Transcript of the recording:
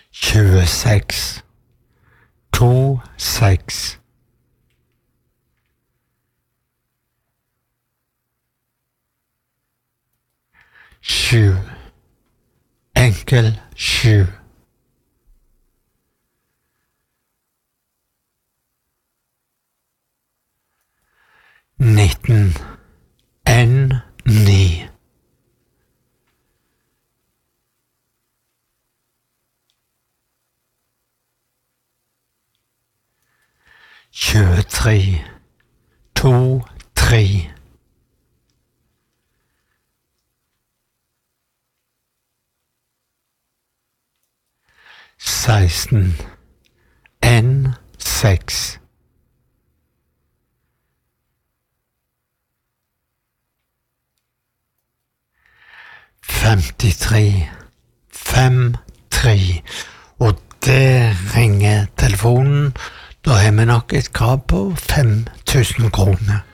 26 26 7 enkel 7 19 N 9 23 2 3 16 N 6 53 5 3 og det ringer telefonen. Da har vi nok et krav på 5 000 kroner.